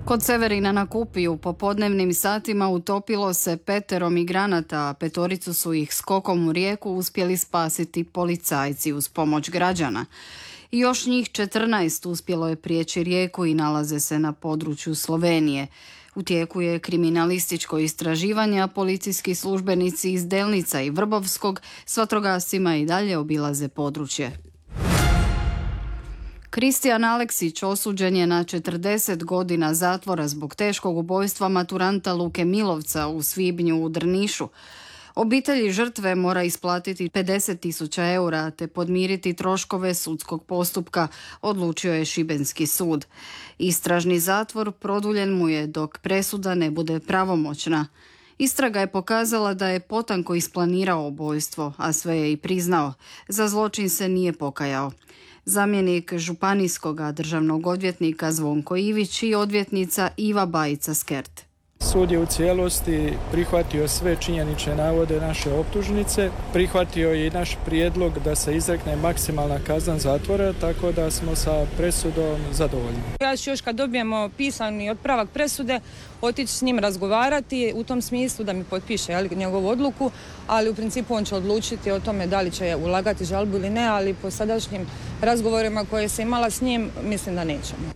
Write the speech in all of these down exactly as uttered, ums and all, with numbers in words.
Kod Severina na Kupi u popodnevnim satima utopilo se petero migranata, a petoricu su ih skokom u rijeku uspjeli spasiti policajci uz pomoć građana. I još njih četrnaest uspjelo je prijeći rijeku i nalaze se na području Slovenije. U tijeku je kriminalističko istraživanje, a policijski službenici iz Delnica i Vrbovskog s vatrogascima i dalje obilaze područje. Kristijan Aleksić osuđen je na četrdeset godina zatvora zbog teškog ubojstva maturanta Luke Milovca u svibnju u Drnišu. Obitelji žrtve mora isplatiti pedeset tisuća eura te podmiriti troškove sudskog postupka, odlučio je Šibenski sud. Istražni zatvor produljen mu je dok presuda ne bude pravomoćna. Istraga je pokazala da je potanko isplanirao ubojstvo, a sve je i priznao. Za zločin se nije pokajao. Zamjenik županijskog državnog odvjetnika Zvonko Ivić i odvjetnica Iva Bajica-Skert. Sud je u cijelosti prihvatio sve činjenične navode naše optužnice, prihvatio je i naš prijedlog da se izrekne maksimalna kazna zatvora, tako da smo sa presudom zadovoljni. Ja ću još kad dobijemo pisani otpravak presude otići s njim razgovarati u tom smislu da mi potpiše jel, njegovu odluku, ali u principu on će odlučiti o tome da li će ulagati žalbu ili ne, ali po sadašnjim razgovorima koje se imala s njim mislim da nećemo.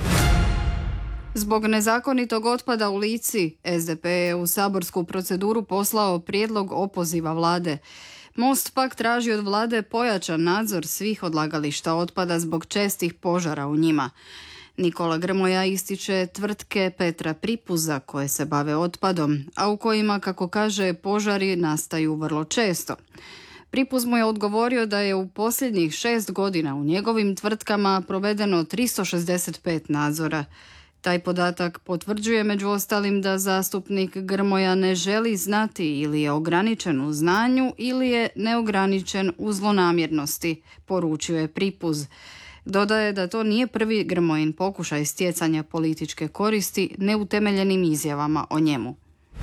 Zbog nezakonitog otpada u Lici, S D P je u saborsku proceduru poslao prijedlog opoziva vlade. Most pak traži od vlade pojačan nadzor svih odlagališta otpada zbog čestih požara u njima. Nikola Grmoja ističe tvrtke Petra Pripuza koje se bave otpadom, a u kojima, kako kaže, požari nastaju vrlo često. Pripuz mu je odgovorio da je u posljednjih šest godina u njegovim tvrtkama provedeno tristo šezdeset pet nadzora. Taj podatak potvrđuje među ostalim da zastupnik Grmoja ne želi znati ili je ograničen u znanju ili je neograničen u zlonamjernosti, poručio je Pripuz. Dodaje da to nije prvi Grmojin pokušaj stjecanja političke koristi neutemeljenim izjavama o njemu.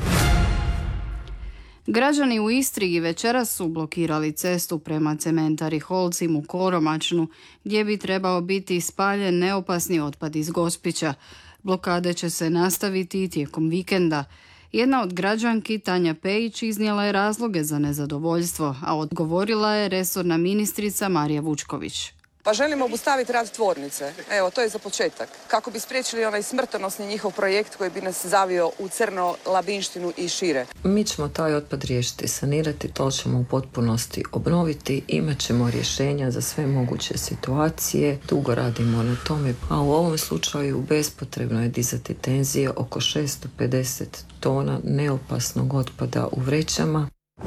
Građani u Istri večeras su blokirali cestu prema cementari Holcim u Koromačnu, gdje bi trebao biti spaljen neopasni otpad iz Gospića. Blokade će se nastaviti tijekom vikenda. Jedna od građanki, Tanja Pejić, iznijela je razloge za nezadovoljstvo, a odgovorila je resorna ministrica Marija Vučković. Pa želimo obustaviti rad tvornice. Evo, to je za početak. Kako bi spriječili onaj smrtonosni njihov projekt koji bi nas zavio u crno Labinštinu i šire. Mi ćemo taj otpad riješiti, sanirati, to ćemo u potpunosti obnoviti. Imat ćemo rješenja za sve moguće situacije. Dugo radimo na tome, a u ovom slučaju bespotrebno je dizati tenzije oko šesto pedeset tona neopasnog otpada u vrećama.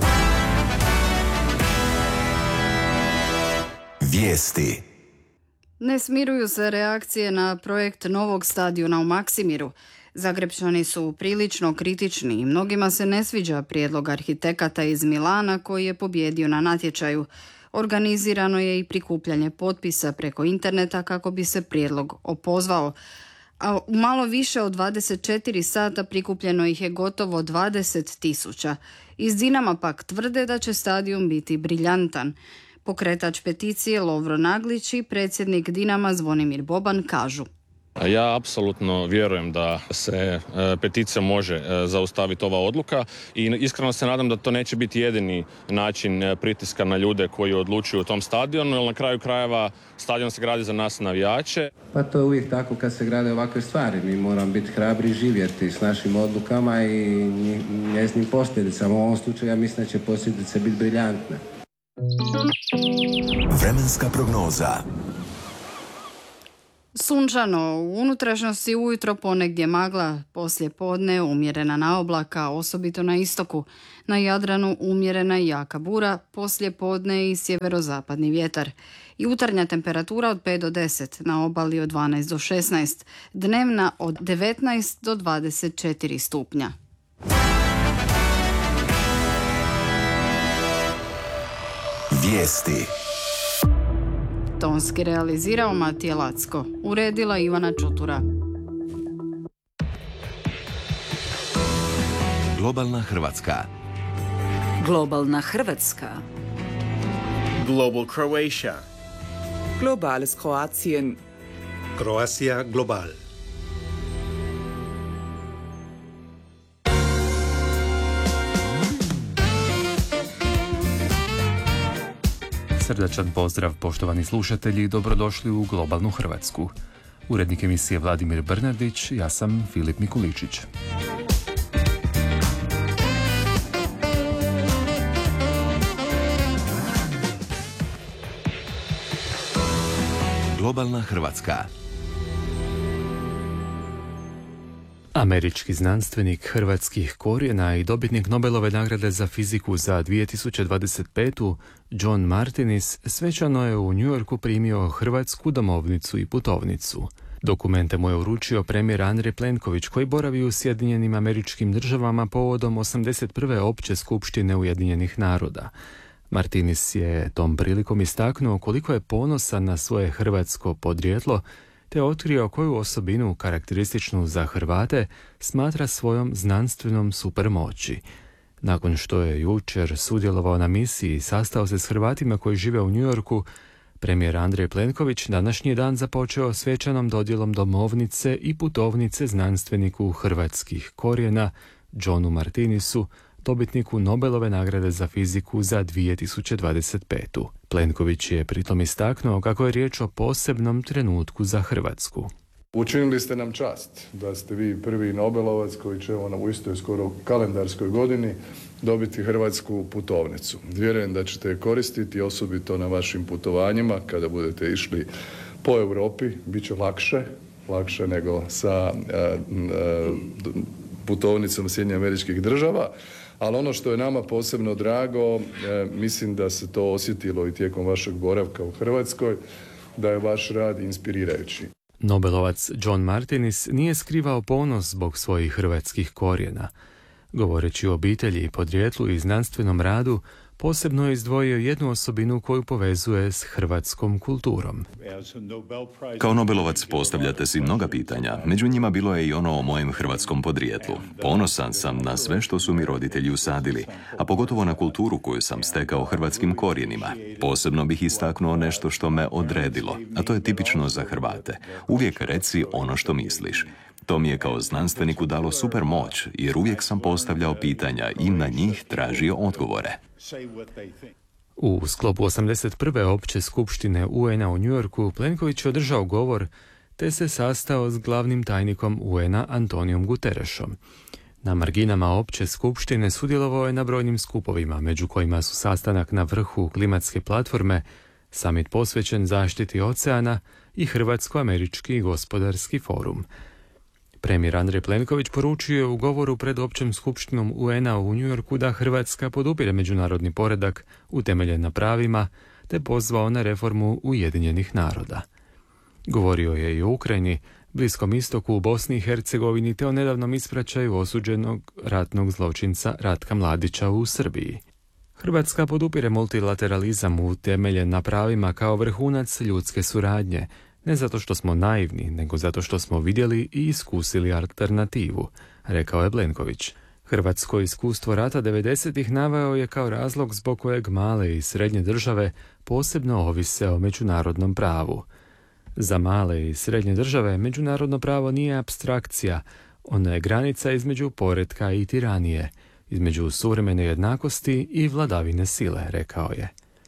Vijesti. Ne smiruju se reakcije na projekt novog stadiona u Maksimiru. Zagrebčani su prilično kritični i mnogima se ne sviđa prijedlog arhitekata iz Milana koji je pobjedio na natječaju. Organizirano je i prikupljanje potpisa preko interneta kako bi se prijedlog opozvao. A u malo više od dvadeset četiri sata prikupljeno ih je gotovo dvadeset tisuća. Iz Dinama pak tvrde da će stadion biti briljantan. Pokretač peticije Lovro Naglić i predsjednik Dinama Zvonimir Boban kažu. Ja apsolutno vjerujem da se e, peticija može e, zaustaviti ova odluka i iskreno se nadam da to neće biti jedini način e, pritiska na ljude koji odlučuju o tom stadionu, jer na kraju krajeva stadion se gradi za nas navijače. Pa to je uvijek tako kad se grade ovakve stvari. Mi moramo biti hrabri i živjeti s našim odlukama i njeznim posljedicama. U ovom slučaju ja mislim da će posljedice biti briljantne. Vremenska prognoza. Sunčano, u unutrašnjosti ujutro ponegdje magla, poslije podne umjerena na oblaka, osobito na istoku. Na Jadranu umjerena i jaka bura, poslije podne i sjeverozapadni vjetar. Jutarnja temperatura od pet do deset, na obali od dvanaest do šesnaest, dnevna od devetnaest do dvadeset četiri stupnja. Vijesti. Tonski realizirao Matija Lacko, uredila Ivana Čutura. Globalna Hrvatska. Globalna Hrvatska. Global Croatia. Globales Kroatien. Croatia Global. Srdačan pozdrav, poštovani slušatelji, dobrodošli u Globalnu Hrvatsku. Urednik emisije Vladimir Brnardić, ja sam Filip Mikuličić. Globalna Hrvatska. Američki znanstvenik hrvatskih korijena i dobitnik Nobelove nagrade za fiziku za dvije tisuće dvadeset petu. John Martinis svečano je u New Yorku primio hrvatsku domovnicu i putovnicu. Dokumente mu je uručio premijer Andrej Plenković, koji boravi u Sjedinjenim Američkim Državama povodom osamdeset prve opće skupštine Ujedinjenih naroda. Martinis je tom prilikom istaknuo koliko je ponosan na svoje hrvatsko podrijetlo, te otkrio koju osobinu karakterističnu za Hrvate smatra svojom znanstvenom supermoći. Nakon što je jučer sudjelovao na misiji i sastao se s Hrvatima koji žive u New Yorku, premijer Andrej Plenković današnji dan započeo svečanom dodjelom domovnice i putovnice znanstveniku hrvatskih korijena Johnu Martinisu, dobitniku Nobelove nagrade za fiziku za dvije tisuće dvadeset petu. Plenković je pritom istaknuo kako je riječ o posebnom trenutku za Hrvatsku. Učinili ste nam čast da ste vi prvi Nobelovac koji će ono u istoj skoro kalendarskoj godini dobiti hrvatsku putovnicu. Vjerujem da ćete je koristiti osobito na vašim putovanjima kada budete išli po Europi. Biće lakše, lakše nego sa e, e, putovnicom Sjedinjenih Američkih Država. Ali ono što je nama posebno drago, e, mislim da se to osjetilo i tijekom vašeg boravka u Hrvatskoj, da je vaš rad inspirirajući. Nobelovac John Martinis nije skrivao ponos zbog svojih hrvatskih korijena. Govoreći o obitelji, podrijetlu i znanstvenom radu, posebno je izdvojio jednu osobinu koju povezuje s hrvatskom kulturom. Kao Nobelovac postavljate si mnoga pitanja, među njima bilo je i ono o mojem hrvatskom podrijetlu. Ponosan sam na sve što su mi roditelji usadili, a pogotovo na kulturu koju sam stekao hrvatskim korijenima. Posebno bih istaknuo nešto što me odredilo, a to je tipično za Hrvate. Uvijek reci ono što misliš. To mi je kao znanstveniku dalo super moć, jer uvijek sam postavljao pitanja i na njih tražio odgovore. U sklopu osamdeset prve opće skupštine U N-a u New Yorku Plenković je održao govor te se sastao s glavnim tajnikom U N-a Antonijom Guterešom. Na marginama opće skupštine sudjelovao je na brojnim skupovima, među kojima su sastanak na vrhu klimatske platforme, summit posvećen zaštiti oceana i Hrvatsko-američki gospodarski forum. Premijer Andrej Plenković poručio je u govoru pred općom skupštinom U N-a u New Yorku da Hrvatska podupire međunarodni poredak utemeljen na pravima, te pozvao na reformu Ujedinjenih naroda. Govorio je i o Ukrajini, Bliskom istoku, u Bosni i Hercegovini, te o nedavnom ispraćaju osuđenog ratnog zločinca Ratka Mladića u Srbiji. Hrvatska podupire multilateralizam utemeljen na pravima kao vrhunac ljudske suradnje, ne zato što smo naivni, nego zato što smo vidjeli i iskusili alternativu, rekao je Plenković. Hrvatsko iskustvo rata devedesetih naveo je kao razlog zbog kojeg male i srednje države posebno ovise o međunarodnom pravu. Za male i srednje države međunarodno pravo nije apstrakcija, ono je granica između poretka i tiranije, između suvremene jednakosti i vladavine sile, rekao je.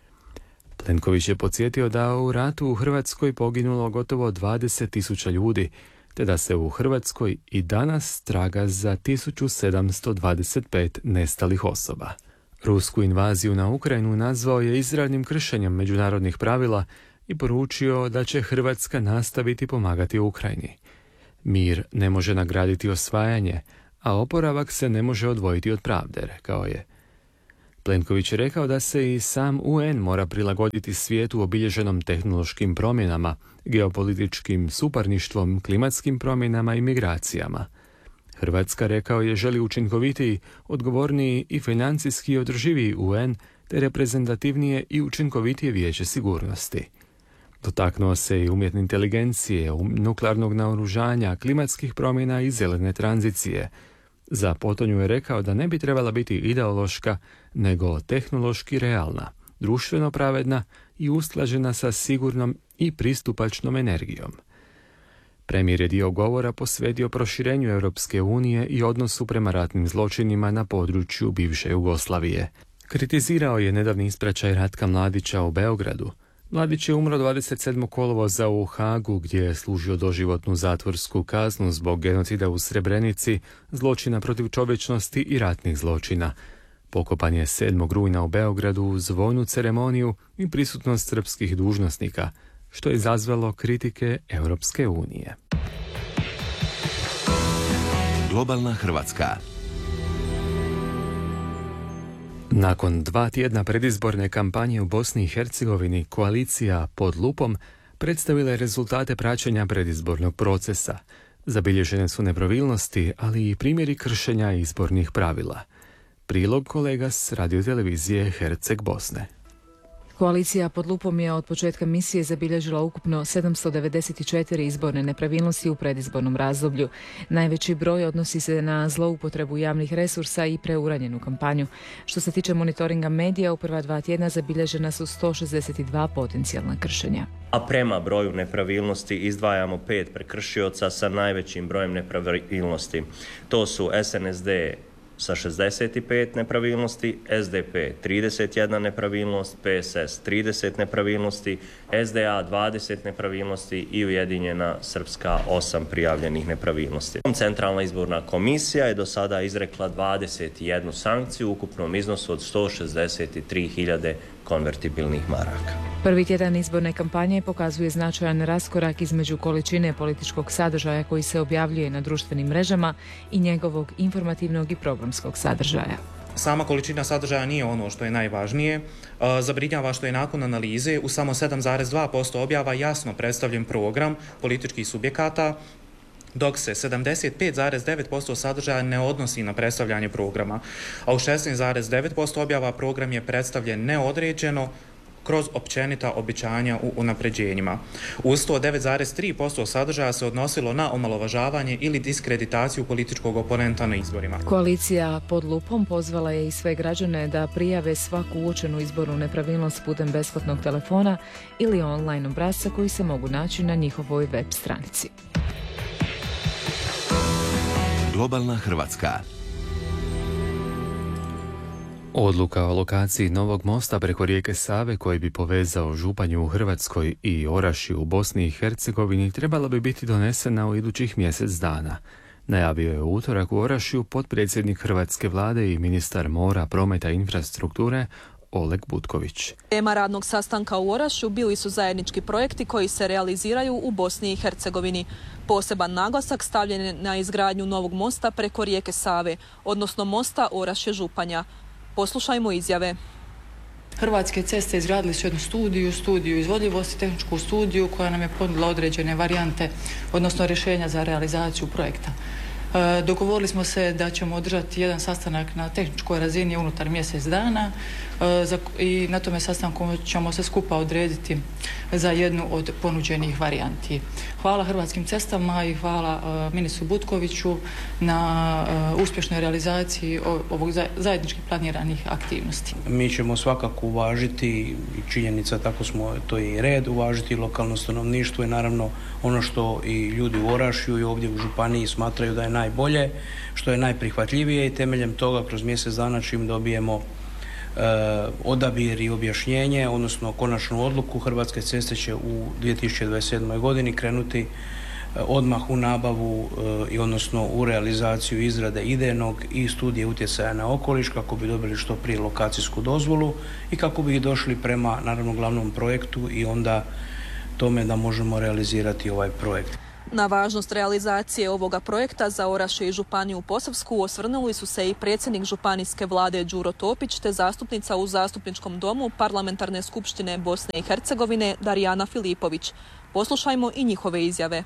Plenković je podsjetio da u ratu u Hrvatskoj poginulo gotovo dvadeset tisuća ljudi, te da se u Hrvatskoj i danas traga za tisuću sedamsto dvadeset pet nestalih osoba. Rusku invaziju na Ukrajinu nazvao je izravnim kršenjem međunarodnih pravila i poručio da će Hrvatska nastaviti pomagati Ukrajini. Mir ne može nagraditi osvajanje, a oporavak se ne može odvojiti od pravde, rekao je. Plenković je rekao da se i sam U N mora prilagoditi svijetu obilježenom tehnološkim promjenama, geopolitičkim suparništvom, klimatskim promjenama i migracijama. Hrvatska, rekao je, želi učinkovitiji, odgovorniji i financijski održiviji U N, te reprezentativnije i učinkovitije vijeće sigurnosti. Dotaknuo se i umjetne inteligencije, nuklearnog naoružanja, klimatskih promjena i zelene tranzicije. Za potonju je rekao da ne bi trebala biti ideološka, nego tehnološki realna, društveno pravedna i usklađena sa sigurnom i pristupačnom energijom. Premijer je dio govora posvetio proširenju Europske unije i odnosu prema ratnim zločinima na području bivše Jugoslavije. Kritizirao je nedavni ispraćaj Ratka Mladića u Beogradu. Mladić je umro dvadeset sedmog kolovoza u Hagu, gdje je služio doživotnu zatvorsku kaznu zbog genocida u Srebrenici, zločina protiv čovječnosti i ratnih zločina. Pokopan je sedmog rujna u Beogradu uz vojnu ceremoniju i prisutnost srpskih dužnosnika, što je izazvalo kritike Europske unije. Globalna Hrvatska. Nakon dva tjedna predizborne kampanje u Bosni i Hercegovini, koalicija Pod lupom predstavila je rezultate praćenja predizbornog procesa. Zabilježene su nepravilnosti, ali i primjeri kršenja izbornih pravila. Prilog kolega s radiotelevizije Herceg Bosne. Koalicija Pod lupom je od početka misije zabilježila ukupno sedamsto devedeset četiri izborne nepravilnosti u predizbornom razdoblju. Najveći broj odnosi se na zloupotrebu javnih resursa i preuranjenu kampanju. Što se tiče monitoringa medija, u prva dva tjedna zabilježena su sto šezdeset dva potencijalna kršenja. A prema broju nepravilnosti izdvajamo pet prekršioca sa najvećim brojem nepravilnosti. To su S N S D sa šezdeset pet nepravilnosti, S D P trideset jedna nepravilnost, P S S trideset nepravilnosti, S D A dvadeset nepravilnosti i Ujedinjena Srpska osam prijavljenih nepravilnosti. Centralna izborna komisija je do sada izrekla dvadeset jednu sankciju u ukupnom iznosu od sto šezdeset tri hiljade konvertibilnih maraka. Prvi tjedan izborne kampanje pokazuje značajan raskorak između količine političkog sadržaja koji se objavljuje na društvenim mrežama i njegovog informativnog i programskog sadržaja. Sama količina sadržaja nije ono što je najvažnije. Zabrinjava što je nakon analize u samo sedam zarez dva posto objava jasno predstavljen program političkih subjekata, dok se sedamdeset pet zarez devet posto sadržaja ne odnosi na predstavljanje programa, a u šesnaest zarez devet posto objava program je predstavljen neodređeno kroz općenita obećanja u unapređenjima. Uz to devet zarez tri posto sadržaja se odnosilo na omalovažavanje ili diskreditaciju političkog oponenta na izborima. Koalicija Pod lupom pozvala je i sve građane da prijave svaku uočenu izbornu nepravilnost putem besplatnog telefona ili online obrasca koji se mogu naći na njihovoj web stranici. Globalna Hrvatska. Odluka o lokaciji novog mosta preko rijeke Save koji bi povezao Županju u Hrvatskoj i Orašju u Bosni i Hercegovini trebala bi biti donesena u idućih mjesec dana. Najavio je u utorak u Orašju potpredsjednik Hrvatske vlade i ministar mora, prometa i infrastrukture Oleg Butković. Tema radnog sastanka u Orašju bili su zajednički projekti koji se realiziraju u Bosni i Hercegovini. Poseban naglasak stavljen je na izgradnju novog mosta preko rijeke Save, odnosno mosta Orašje-Županja. Poslušajmo izjave. Hrvatske ceste izgradili su jednu studiju, studiju izvodljivosti, tehničku studiju koja nam je ponudila određene varijante, odnosno rješenja za realizaciju projekta. E, dogovorili smo se da ćemo održati jedan sastanak na tehničkoj razini unutar mjesec dana e, za, i na tome sastanku ćemo se skupa odrediti za jednu od ponuđenih varijanti. Hvala Hrvatskim cestama i hvala e, ministru Butkoviću na e, uspješnoj realizaciji ovog zajednički planiranih aktivnosti. Mi ćemo svakako uvažiti činjenica, tako smo, to je i red, uvažiti lokalno stanovništvo i naravno ono što i ljudi u Orašju i ovdje u županiji smatraju da je najbolje, što je najprihvatljivije i temeljem toga kroz mjesec dana čim dobijemo e, odabir i objašnjenje, odnosno konačnu odluku, Hrvatske ceste će u dvije tisuće dvadeset sedmoj godini krenuti e, odmah u nabavu e, i odnosno u realizaciju izrade idejnog i studije utjecaja na okoliš kako bi dobili što prije lokacijsku dozvolu i kako bi došli prema naravno glavnom projektu i onda tome da možemo realizirati ovaj projekt. Na važnost realizacije ovoga projekta za Orašje i Županiju Posavsku osvrnuli su se i predsjednik Županijske vlade Đuro Topić te zastupnica u Zastupničkom domu Parlamentarne skupštine Bosne i Hercegovine Darijana Filipović. Poslušajmo i njihove izjave.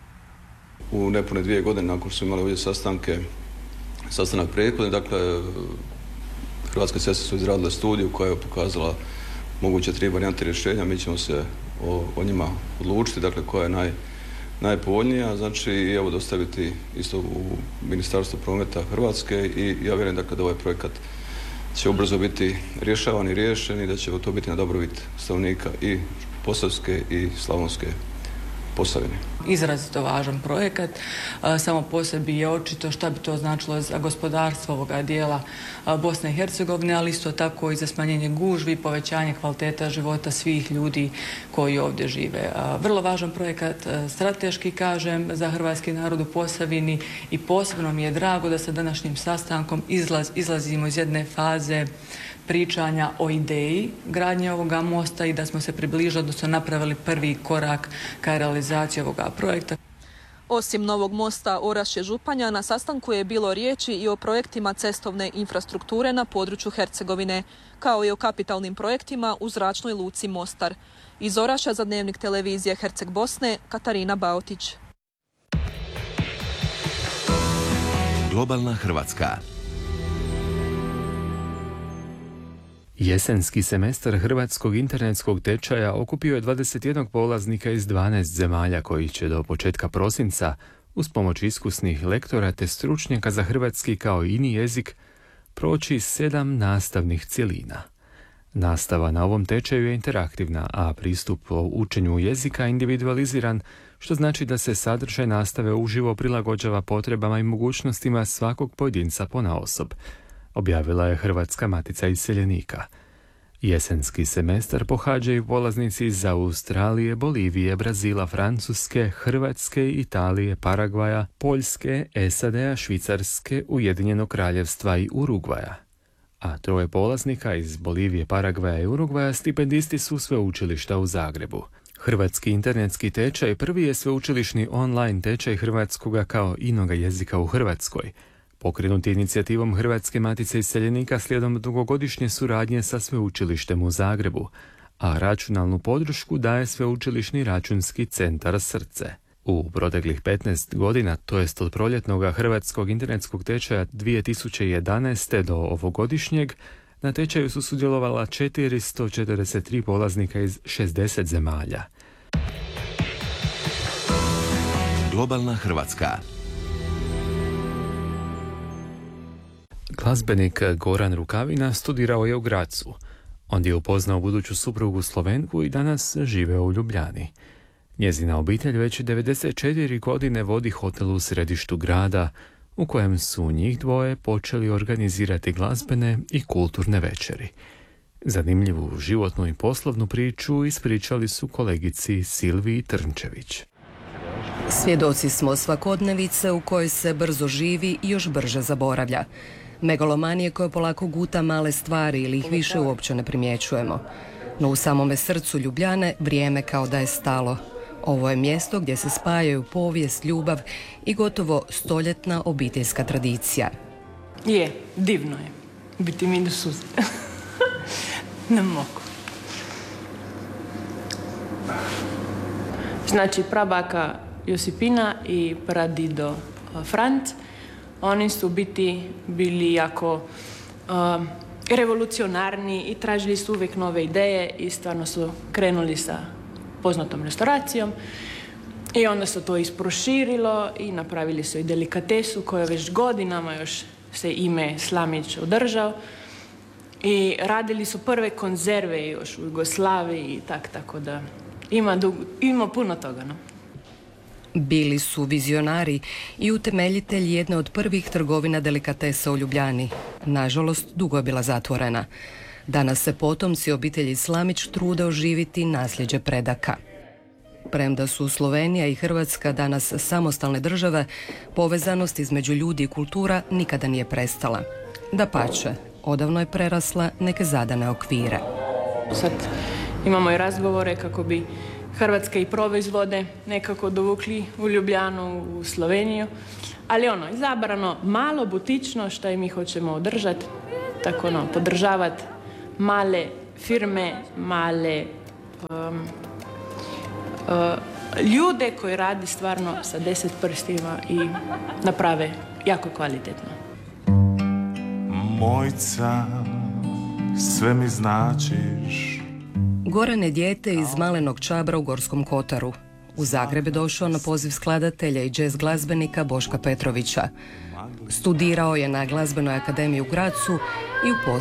U nepune dvije godine nakon što smo imali ovdje sastanke, sastanak prethodni, dakle Hrvatske ceste su izradile studiju koja je pokazala moguće tri varijante rješenja, mi ćemo se o, o njima odlučiti, dakle koja je naj najpovoljnija, znači i evo dostaviti isto u Ministarstvo prometa Hrvatske i ja vjerujem dakle da ovaj projekat će ubrzo biti rješavan i riješen i da će to biti na dobrobit stanovnika i Posavske i Slavonske Posavine. Izrazito važan projekat. Samo po sebi je očito šta bi to značilo za gospodarstvo ovoga dijela Bosne i Hercegovine, ali isto tako i za smanjenje gužvi, povećanje kvaliteta života svih ljudi koji ovdje žive. Vrlo važan projekat, strateški kažem, za hrvatski narod u Posavini i posebno mi je drago da sa današnjim sastankom izlaz, izlazimo iz jedne faze pričanja o ideji gradnje ovoga mosta i da smo se približili, odnosno napravili prvi korak ka realizaciji ovoga projekta. Osim novog mosta Orašje-Županja, na sastanku je bilo riječi i o projektima cestovne infrastrukture na području Hercegovine, kao i o kapitalnim projektima u zračnoj luci Mostar. Iz Orašja za Dnevnik televizije Herceg Bosne, Katarina Baotić. Globalna Hrvatska. Jesenski semestar hrvatskog internetskog tečaja okupio je dvadeset jedan polaznika iz dvanaest zemalja koji će do početka prosinca, uz pomoć iskusnih lektora te stručnjaka za hrvatski kao ini jezik, proći sedam nastavnih cjelina. Nastava na ovom tečaju je interaktivna, a pristup o učenju jezika individualiziran, što znači da se sadržaj nastave uživo prilagođava potrebama i mogućnostima svakog pojedinca ponaosob, objavila je Hrvatska matica iseljenika. Jesenski semestar pohađaju polaznici iz Australije, Bolivije, Brazila, Francuske, Hrvatske, Italije, Paragvaja, Poljske, S A D-a, Švicarske, Ujedinjenog kraljevstva i Urugvaja. A troje polaznika iz Bolivije, Paragvaja i Urugvaja stipendisti su sveučilišta u Zagrebu. Hrvatski internetski tečaj prvi je sveučilišni online tečaj hrvatskoga kao inoga jezika u Hrvatskoj, pokrenut je inicijativom Hrvatske matice iseljenika slijedom dugogodišnje suradnje sa sveučilištem u Zagrebu, a računalnu podršku daje sveučilišni računski centar Srce. U proteklih petnaest godina, to jest od proljetnoga hrvatskog internetskog tečaja dvije tisuće jedanaeste do ovogodišnjeg, na tečaju su sudjelovala četiristo četrdeset tri polaznika iz šezdeset zemalja. Globalna Hrvatska. Glazbenik Goran Rukavina studirao je u Grazu. On je upoznao buduću suprugu Slovenku i danas žive u Ljubljani. Njezina obitelj već devedeset četiri godine vodi hotel u središtu grada, u kojem su njih dvoje počeli organizirati glazbene i kulturne večeri. Zanimljivu životnu i poslovnu priču ispričali su kolegici Silviji Trnčević. Svjedoci smo svakodnevice u kojoj se brzo živi i još brže zaboravlja. Megalomanije koje polako guta male stvari ili ih više uopće ne primjećujemo. No u samome srcu Ljubljane vrijeme kao da je stalo. Ovo je mjesto gdje se spajaju povijest, ljubav i gotovo stoljetna obiteljska tradicija. Je, divno je. Biti mi do suze. Ne mogu. Znači, prabaka Josipina i pradido Franc, oni su biti bili jako uh, revolucionarni i tražili su uvijek nove ideje i stvarno su krenuli sa poznatom restauracijom i onda se to isproširilo i napravili su i delikatesu koja već godinama još se ime Slamić održao i radili su prve konzerve još u Jugoslaviji i tak, tako da ima, dug, ima puno toga, no? Bili su vizionari i utemeljitelji jedne od prvih trgovina delikatesa u Ljubljani. Nažalost, dugo je bila zatvorena. Danas se potomci obitelji Slamić trude oživiti nasljeđe predaka. Premda su Slovenija i Hrvatska danas samostalne države, povezanost između ljudi i kultura nikada nije prestala. Dapače, odavno je prerasla neke zadane okvire. Sad imamo i razgovore kako bi hrvatske i proizvode nekako dovukli u Ljubljanu, u Sloveniju, ali ono, izabrano malo butično što i mi hoćemo održati, tako ono, podržavati male firme, male um, uh, ljude koji radi stvarno sa deset prstima i naprave jako kvalitetno. Mojca, sve mi značiš. Goran je dijete iz malenog Čabra u Gorskom Kotaru. U Zagreb je došao na poziv skladatelja i džez glazbenika Boška Petrovića. Studirao je na Glazbenoj akademiji u Grazu i upoznao